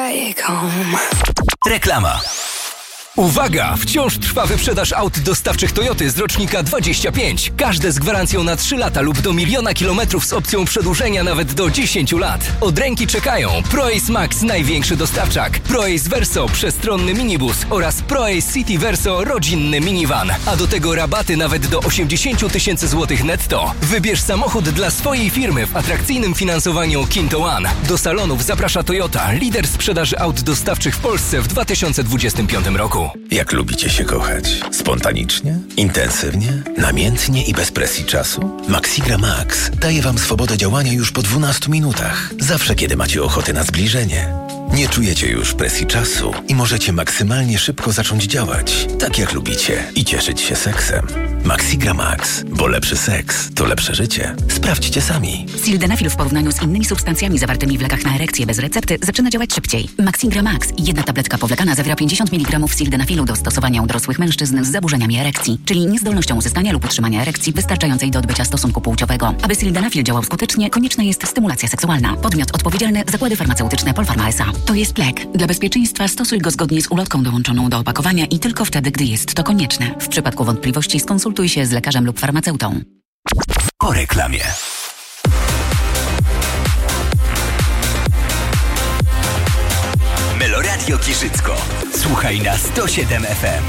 take home. Reklama. Uwaga! Wciąż trwa wyprzedaż aut dostawczych Toyoty z rocznika 25. Każde z gwarancją na 3 lata lub do 1 000 000 kilometrów z opcją przedłużenia nawet do 10 lat. Od ręki czekają ProAce Max, największy dostawczak, ProAce Verso, przestronny minibus oraz ProAce City Verso, rodzinny minivan. A do tego rabaty nawet do 80 000 złotych netto. Wybierz samochód dla swojej firmy w atrakcyjnym finansowaniu Kinto One. Do salonów zaprasza Toyota, lider sprzedaży aut dostawczych w Polsce w 2025 roku. Jak lubicie się kochać? Spontanicznie? Intensywnie? Namiętnie i bez presji czasu? Maxigra Max daje Wam swobodę działania już po 12 minutach. Zawsze, kiedy macie ochotę na zbliżenie. Nie czujecie już presji czasu i możecie maksymalnie szybko zacząć działać, tak jak lubicie, i cieszyć się seksem. Maxigra Max, bo lepszy seks to lepsze życie. Sprawdźcie sami. Sildenafil w porównaniu z innymi substancjami zawartymi w lekach na erekcję bez recepty zaczyna działać szybciej. Maxigra Max, jedna tabletka powlekana, zawiera 50 mg sildenafilu do stosowania u dorosłych mężczyzn z zaburzeniami erekcji, czyli niezdolnością uzyskania lub utrzymania erekcji wystarczającej do odbycia stosunku płciowego. Aby sildenafil działał skutecznie, konieczna jest stymulacja seksualna. Podmiot odpowiedzialny: Zakłady Farmaceutyczne Polpharma S.A. To jest lek. Dla bezpieczeństwa stosuj go zgodnie z ulotką dołączoną do opakowania i tylko wtedy, gdy jest to konieczne. W przypadku wątpliwości skonsultuj się z lekarzem lub farmaceutą. Po reklamie. Meloradio Giżycko. Słuchaj na 107 FM.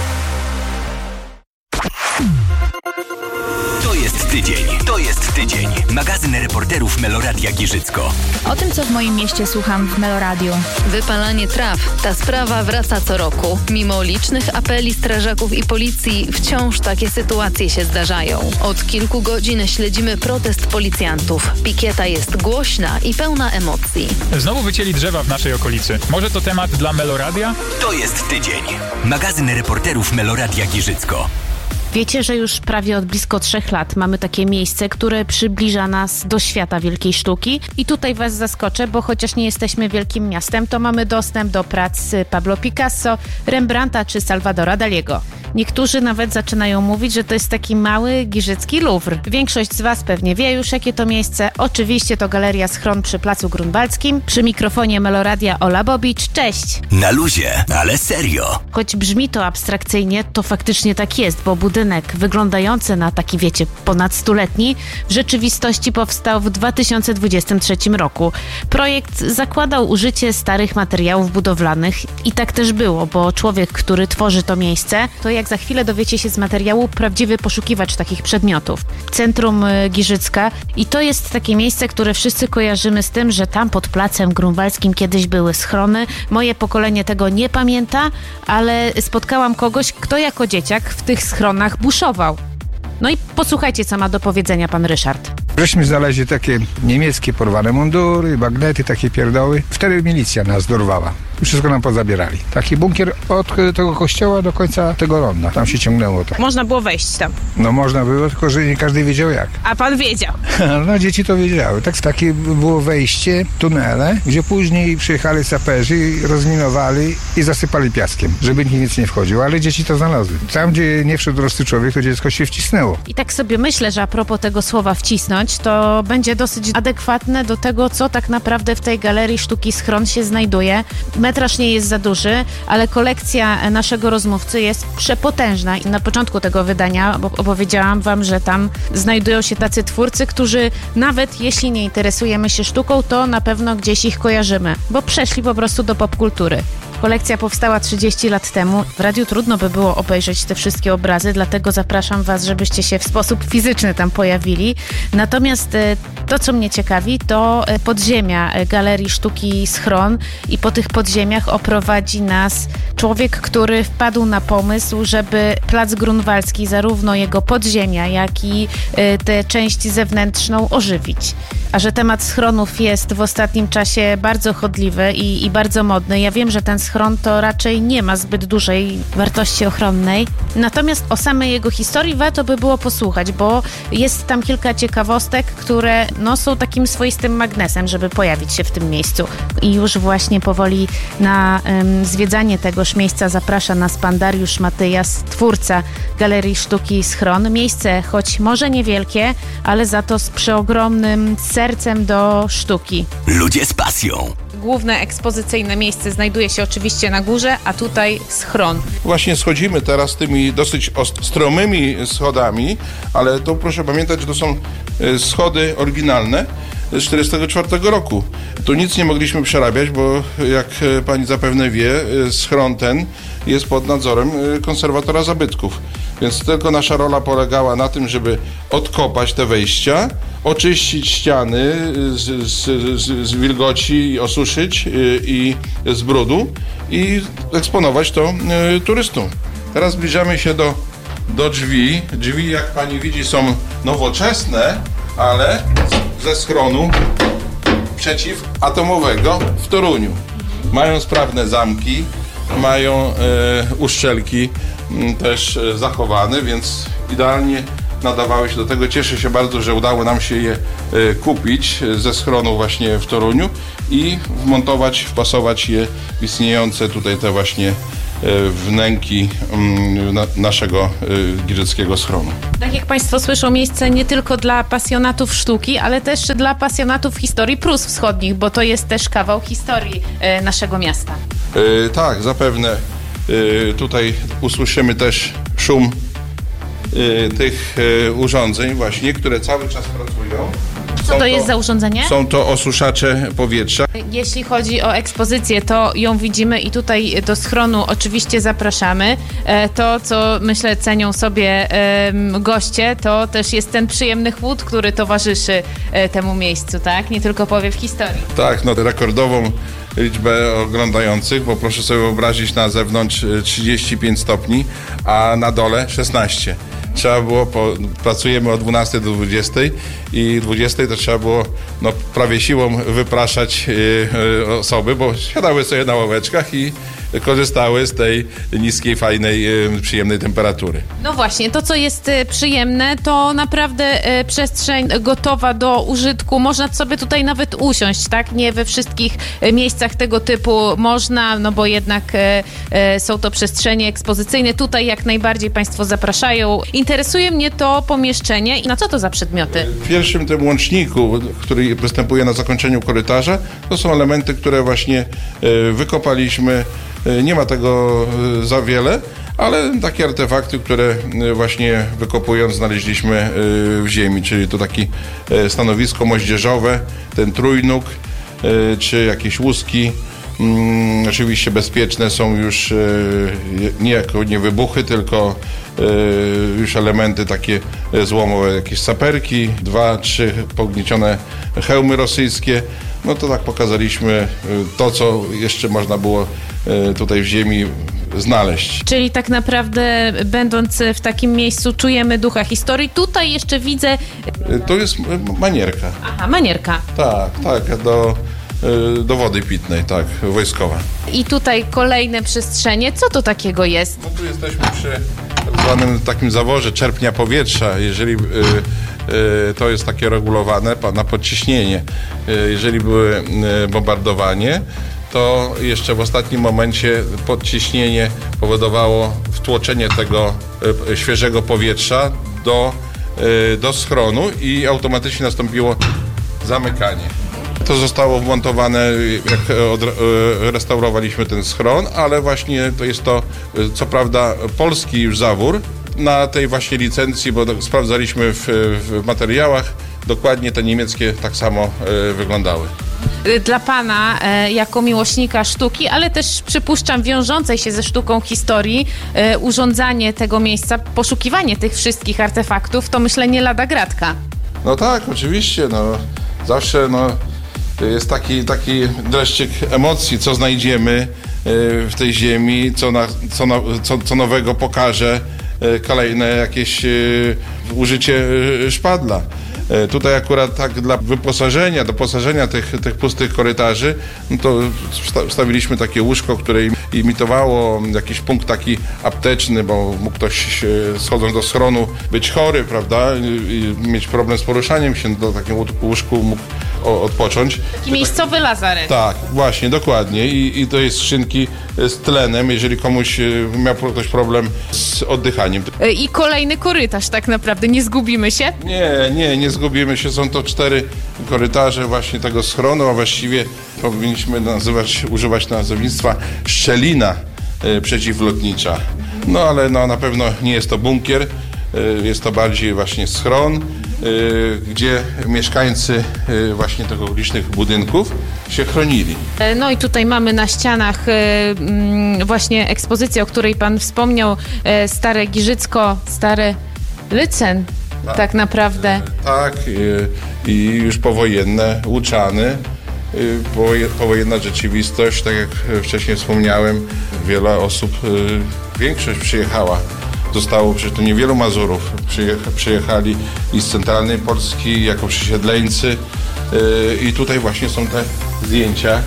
To jest tydzień. Magazyn reporterów Meloradia Giżycko. O tym, co w moim mieście słucham w Meloradiu. Wypalanie traw. Ta sprawa wraca co roku. Mimo licznych apeli strażaków i policji, wciąż takie sytuacje się zdarzają. Od kilku godzin śledzimy protest policjantów. Pikieta jest głośna i pełna emocji. Znowu wycięli drzewa w naszej okolicy. Może to temat dla Meloradia? To jest tydzień. Magazyn reporterów Meloradia Giżycko. Wiecie, że już prawie od blisko 3 lat mamy takie miejsce, które przybliża nas do świata wielkiej sztuki. I tutaj was zaskoczę, bo chociaż nie jesteśmy wielkim miastem, to mamy dostęp do prac Pablo Picasso, Rembrandta czy Salvadora Daliego. Niektórzy nawet zaczynają mówić, że to jest taki mały giżycki Louvre. Większość z was pewnie wie już, jakie to miejsce. Oczywiście to Galeria Schron przy Placu Grunwaldzkim. Przy mikrofonie Meloradia Ola Bobicz. Cześć! Na luzie, ale serio. Choć brzmi to abstrakcyjnie, to faktycznie tak jest, bo budynek wyglądający na taki, wiecie, ponad 100-letni w rzeczywistości powstał w 2023 roku. Projekt zakładał użycie starych materiałów budowlanych i tak też było, bo człowiek, który tworzy to miejsce, to jak za chwilę dowiecie się z materiału, prawdziwy poszukiwacz takich przedmiotów. Centrum Giżycka i to jest takie miejsce, które wszyscy kojarzymy z tym, że tam pod Placem Grunwaldzkim kiedyś były schrony. Moje pokolenie tego nie pamięta, ale spotkałam kogoś, kto jako dzieciak w tych schronach buszował. No i posłuchajcie, co ma do powiedzenia pan Ryszard. Żeśmy znaleźli takie niemieckie porwane mundury, bagnety, takie pierdoły. Wtedy milicja nas dorwała. Wszystko nam pozabierali. Taki bunkier od tego kościoła do końca tego ronda. Tam się ciągnęło to. Można było wejść tam? No można było, tylko że nie każdy wiedział jak. A pan wiedział? No dzieci to wiedziały. Tak, takie było wejście, tunele, gdzie później przyjechali saperzy, rozminowali i zasypali piaskiem, żeby nic nie wchodził. Ale dzieci to znalazły. Tam, gdzie nie wszedł dorosły człowiek, to dziecko się wcisnęło. I tak sobie myślę, że a propos tego słowa wcisnąć, to będzie dosyć adekwatne do tego, co tak naprawdę w tej Galerii Sztuki Schron się znajduje. Metraż nie jest za duży, ale kolekcja naszego rozmówcy jest przepotężna i na początku tego wydania opowiedziałam wam, że tam znajdują się tacy twórcy, którzy nawet jeśli nie interesujemy się sztuką, to na pewno gdzieś ich kojarzymy, bo przeszli po prostu do popkultury. Kolekcja powstała 30 lat temu. W radiu trudno by było obejrzeć te wszystkie obrazy, dlatego zapraszam was, żebyście się w sposób fizyczny tam pojawili. Natomiast to, co mnie ciekawi, to podziemia Galerii Sztuki Schron i po tych podziemiach oprowadzi nas człowiek, który wpadł na pomysł, żeby Plac Grunwaldzki, zarówno jego podziemia, jak i tę część zewnętrzną ożywić. A że temat schronów jest w ostatnim czasie bardzo chodliwy i bardzo modny. Ja wiem, że ten schron to raczej nie ma zbyt dużej wartości ochronnej. Natomiast o samej jego historii warto by było posłuchać, bo jest tam kilka ciekawostek, które są takim swoistym magnesem, żeby pojawić się w tym miejscu. I już właśnie powoli na zwiedzanie tegoż miejsca zaprasza nas pan Dariusz Matyjas, twórca Galerii Sztuki Schron. Miejsce, choć może niewielkie, ale za to z przeogromnym sercem do sztuki. Ludzie z pasją. główne ekspozycyjne miejsce znajduje się oczywiście na górze, a tutaj schron. Właśnie schodzimy teraz tymi dosyć stromymi schodami, ale to proszę pamiętać, że to są schody oryginalne z 1944 roku. Tu nic nie mogliśmy przerabiać, bo jak pani zapewne wie, schron ten jest pod nadzorem konserwatora zabytków. Więc tylko nasza rola polegała na tym, żeby odkopać te wejścia, oczyścić ściany z wilgoci, osuszyć i z brudu i eksponować to turystom. Teraz zbliżamy się do drzwi. Drzwi, jak pani widzi, są nowoczesne, ale ze schronu przeciwatomowego w Toruniu. Mają sprawne zamki, mają uszczelki też zachowane, więc idealnie nadawały się do tego. Cieszę się bardzo, że udało nam się je kupić ze schronu właśnie w Toruniu i wmontować, wpasować je w istniejące tutaj te właśnie wnęki naszego giżyckiego schronu. Tak jak Państwo słyszą, miejsce nie tylko dla pasjonatów sztuki, ale też dla pasjonatów historii Prus Wschodnich, bo to jest też kawał historii naszego miasta. Tak, zapewne. Tutaj usłyszymy też szum tych urządzeń właśnie, które cały czas pracują. Co to jest za urządzenie? Są to osuszacze powietrza. Jeśli chodzi o ekspozycję, to ją widzimy i tutaj do schronu oczywiście zapraszamy. To, co myślę cenią sobie goście, to też jest ten przyjemny chłód, który towarzyszy temu miejscu, tak? Nie tylko powiew historii. Tak, no rekordową liczbę oglądających, bo proszę sobie wyobrazić, na zewnątrz 35 stopni, a na dole 16. Trzeba było, pracujemy od 12 do 20 i 20 to trzeba było prawie siłą wypraszać osoby, bo siadały sobie na ławeczkach i korzystały z tej niskiej, fajnej, przyjemnej temperatury. No właśnie, to co jest przyjemne, to naprawdę przestrzeń gotowa do użytku. Można sobie tutaj nawet usiąść, tak? Nie we wszystkich miejscach tego typu można, no bo jednak są to przestrzenie ekspozycyjne. Tutaj jak najbardziej Państwo zapraszają. Interesuje mnie to pomieszczenie i na co to za przedmioty? W pierwszym tym łączniku, który występuje na zakończeniu korytarza, to są elementy, które właśnie wykopaliśmy. Nie ma tego za wiele, ale takie artefakty, które właśnie wykopując znaleźliśmy w ziemi, czyli to takie stanowisko moździerzowe, ten trójnóg, czy jakieś łuski. Oczywiście bezpieczne są już nie wybuchy, tylko już elementy takie złomowe, jakieś saperki, 2-3 pogniecione hełmy rosyjskie. No to tak pokazaliśmy to, co jeszcze można było tutaj w ziemi znaleźć. Czyli tak naprawdę będąc w takim miejscu czujemy ducha historii. Tutaj jeszcze widzę... To jest manierka. Aha, manierka. Tak, do wody pitnej, tak, wojskowa. I tutaj kolejne przestrzenie. Co to takiego jest? No tu jesteśmy przy tak zwanym takim zaworze czerpnia powietrza. Jeżeli to jest takie regulowane na podciśnienie. Jeżeli były bombardowanie, to jeszcze w ostatnim momencie podciśnienie powodowało wtłoczenie tego świeżego powietrza do schronu i automatycznie nastąpiło zamykanie. To zostało wmontowane, jak restaurowaliśmy ten schron, ale właśnie to jest to, co prawda, polski już zawór na tej właśnie licencji, bo sprawdzaliśmy w materiałach, dokładnie te niemieckie tak samo wyglądały. Dla Pana, jako miłośnika sztuki, ale też przypuszczam wiążącej się ze sztuką historii, urządzanie tego miejsca, poszukiwanie tych wszystkich artefaktów, to myślę nie lada gratka. No tak, oczywiście, zawsze jest taki dreszczyk emocji, co znajdziemy w tej ziemi, co nowego pokaże kolejne jakieś użycie szpadla. Tutaj akurat tak dla doposażenia tych pustych korytarzy, to wstawiliśmy takie łóżko, które imitowało jakiś punkt taki apteczny, bo mógł ktoś schodząc do schronu być chory, prawda, i mieć problem z poruszaniem się, do takiego łóżku mógł odpocząć. Taki miejscowy lazaret. Tak, właśnie, dokładnie. I to jest skrzynki z tlenem, jeżeli komuś miał ktoś problem z oddychaniem. I kolejny korytarz tak naprawdę, nie zgubimy się? Nie zgubimy się. Są to 4 korytarze właśnie tego schronu, a właściwie powinniśmy używać nazewnictwa szczelina przeciwlotnicza. No ale na pewno nie jest to bunkier, jest to bardziej właśnie schron, gdzie mieszkańcy właśnie tych licznych budynków się chronili. No i tutaj mamy na ścianach właśnie ekspozycję, o której pan wspomniał, Stare Giżycko, Stary Lycen, tak naprawdę. Tak, i już powojenne Łuczany, powojenna rzeczywistość, tak jak wcześniej wspomniałem, wiele osób, większość przyjechała. Zostało przecież to niewielu Mazurów. Przyjechali i z centralnej Polski jako przesiedleńcy i tutaj właśnie są te zdjęcia,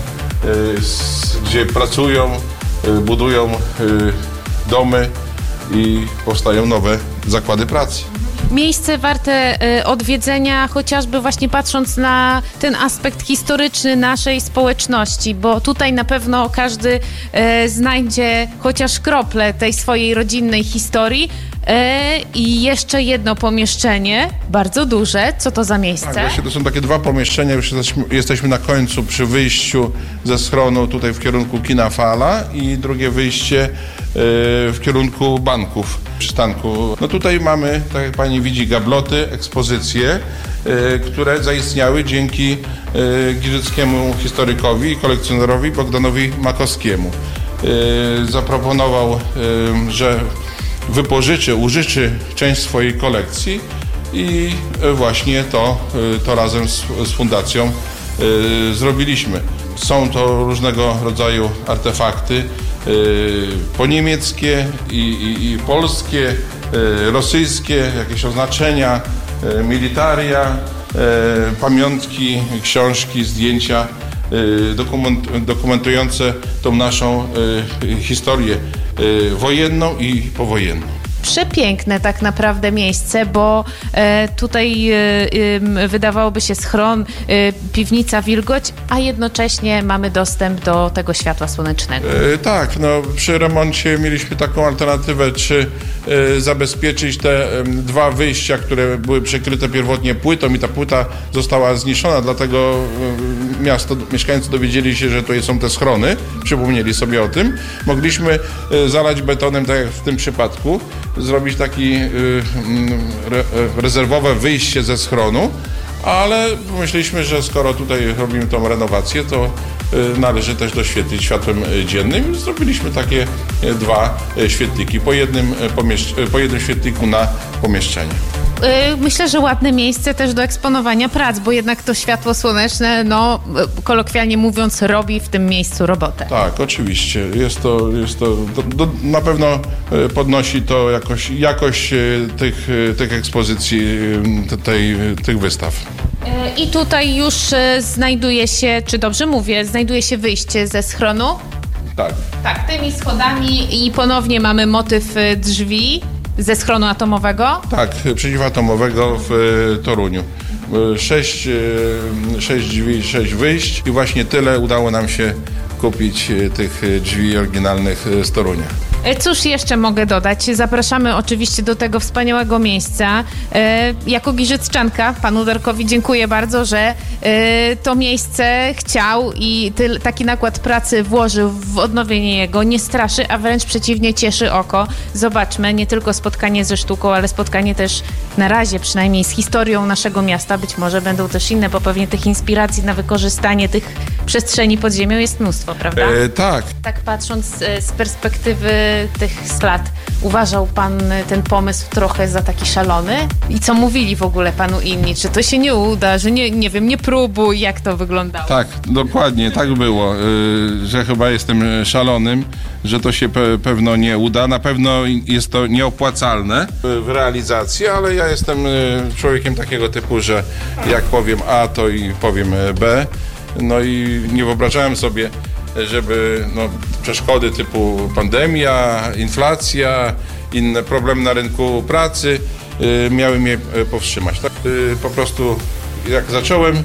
gdzie pracują, budują domy i powstają nowe zakłady pracy. Miejsce warte odwiedzenia, chociażby właśnie patrząc na ten aspekt historyczny naszej społeczności, bo tutaj na pewno każdy znajdzie chociaż kroplę tej swojej rodzinnej historii. I jeszcze jedno pomieszczenie, bardzo duże. Co to za miejsce? Tak, właśnie to są takie 2 pomieszczenia, już jesteśmy na końcu przy wyjściu ze schronu tutaj w kierunku kina Fala i drugie wyjście w kierunku banków, przystanku. No tutaj mamy, tak jak pani widzi, gabloty, ekspozycje, które zaistniały dzięki giżyckiemu historykowi i kolekcjonerowi Bogdanowi Makowskiemu. Zaproponował, że użyczy część swojej kolekcji i właśnie to razem z fundacją zrobiliśmy. Są to różnego rodzaju artefakty poniemieckie i polskie, rosyjskie, jakieś oznaczenia, militaria, pamiątki, książki, zdjęcia dokumentujące tą naszą historię wojenną i powojenną. Przepiękne tak naprawdę miejsce, bo tutaj wydawałoby się schron, piwnica, wilgoć, a jednocześnie mamy dostęp do tego światła słonecznego. Tak, no przy remoncie mieliśmy taką alternatywę, czy zabezpieczyć te 2 wyjścia, które były przykryte pierwotnie płytą i ta płyta została zniszczona, dlatego mieszkańcy dowiedzieli się, że tutaj są te schrony, przypomnieli sobie o tym. Mogliśmy zalać betonem, tak jak w tym przypadku, zrobić takie rezerwowe wyjście ze schronu, ale pomyśleliśmy, że skoro tutaj robimy tą renowację, to należy też doświetlić światłem dziennym. Zrobiliśmy takie 2 świetliki, po jednym świetliku na pomieszczenie. Myślę, że ładne miejsce też do eksponowania prac, bo jednak to światło słoneczne, no kolokwialnie mówiąc, robi w tym miejscu robotę. Tak, oczywiście. Jest to na pewno podnosi to jakość tych ekspozycji, tych wystaw. I tutaj już znajduje się, czy dobrze mówię, znajduje się wyjście ze schronu? Tak. Tak, tymi schodami i ponownie mamy motyw drzwi ze schronu atomowego? Tak, przeciwatomowego w Toruniu. 6 drzwi, 6 wyjść i właśnie tyle udało nam się kupić tych drzwi oryginalnych z Torunia. Cóż jeszcze mogę dodać? Zapraszamy oczywiście do tego wspaniałego miejsca. Jako giżycczanka panu Darkowi dziękuję bardzo, że to miejsce chciał i taki nakład pracy włożył w odnowienie jego. Nie straszy, a wręcz przeciwnie, cieszy oko. Zobaczmy, nie tylko spotkanie ze sztuką, ale spotkanie też na razie przynajmniej z historią naszego miasta. Być może będą też inne, bo pewnie tych inspiracji na wykorzystanie tych przestrzeni pod ziemią jest mnóstwo, prawda? Tak. Tak patrząc z perspektywy tych lat, uważał pan ten pomysł trochę za taki szalony? I co mówili w ogóle panu inni? Czy to się nie uda, że nie wiem, nie próbuj, jak to wyglądało? Tak, dokładnie, tak było, że chyba jestem szalonym, że to się pewno nie uda. Na pewno jest to nieopłacalne w realizacji, ale ja jestem człowiekiem takiego typu, że jak powiem A, to i powiem B. No i nie wyobrażałem sobie, żeby przeszkody typu pandemia, inflacja, inne problemy na rynku pracy miały mnie powstrzymać. Tak? Po prostu jak zacząłem,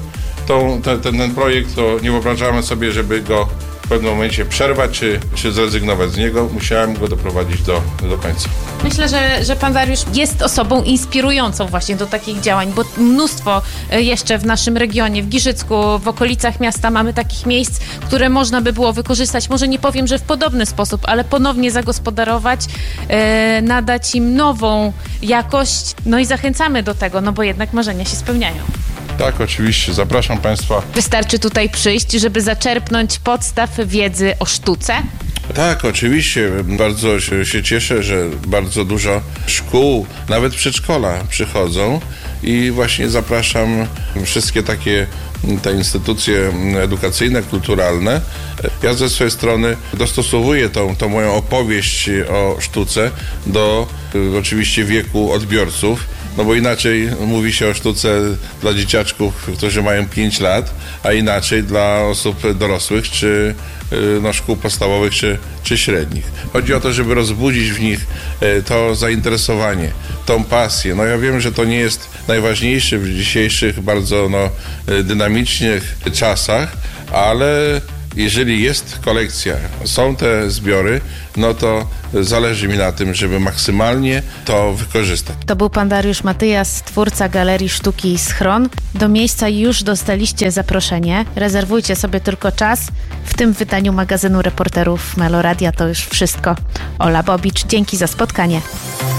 ten projekt, to nie wyobrażamy sobie, żeby go w pewnym momencie przerwać, czy zrezygnować z niego. Musiałem go doprowadzić do końca. Myślę, że pan Dariusz jest osobą inspirującą właśnie do takich działań, bo mnóstwo jeszcze w naszym regionie, w Giżycku, w okolicach miasta mamy takich miejsc, które można by było wykorzystać, może nie powiem, że w podobny sposób, ale ponownie zagospodarować, nadać im nową jakość, no i zachęcamy do tego, no bo jednak marzenia się spełniają. Tak, oczywiście. Zapraszam Państwa. Wystarczy tutaj przyjść, żeby zaczerpnąć podstaw wiedzy o sztuce? Tak, oczywiście. Bardzo się cieszę, że bardzo dużo szkół, nawet przedszkola przychodzą i właśnie zapraszam wszystkie te instytucje edukacyjne, kulturalne. Ja ze swojej strony dostosowuję tą moją opowieść o sztuce do oczywiście wieku odbiorców. No bo inaczej mówi się o sztuce dla dzieciaczków, którzy mają 5 lat, a inaczej dla osób dorosłych, czy szkół podstawowych, czy średnich. Chodzi o to, żeby rozbudzić w nich to zainteresowanie, tą pasję. No ja wiem, że to nie jest najważniejsze w dzisiejszych bardzo dynamicznych czasach, ale jeżeli jest kolekcja, są te zbiory, no to zależy mi na tym, żeby maksymalnie to wykorzystać. To był pan Dariusz Matyjas, twórca Galerii Sztuki Schron. Do miejsca już dostaliście zaproszenie. Rezerwujcie sobie tylko czas. W tym wydaniu magazynu Reporterów Meloradia to już wszystko. Ola Bobicz, dzięki za spotkanie.